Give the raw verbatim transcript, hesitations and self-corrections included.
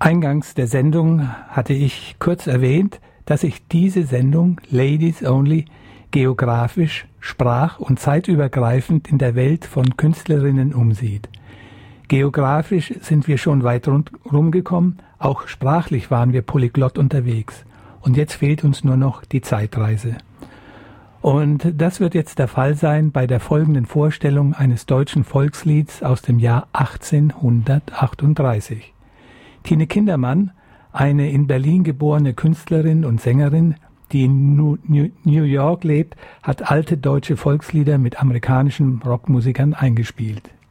Eingangs der Sendung hatte ich kurz erwähnt, dass sich diese Sendung Ladies Only geografisch, sprach- und zeitübergreifend in der Welt von Künstlerinnen umsieht. Geografisch sind wir schon weit rumgekommen, auch sprachlich waren wir polyglott unterwegs. Und jetzt fehlt uns nur noch die Zeitreise. Und das wird jetzt der Fall sein bei der folgenden Vorstellung eines deutschen Volkslieds aus dem Jahr achtzehnhundertachtunddreißig. Tine Kindermann, eine in Berlin geborene Künstlerin und Sängerin, die in New York lebt, hat alte deutsche Volkslieder mit amerikanischen Rockmusikern eingespielt.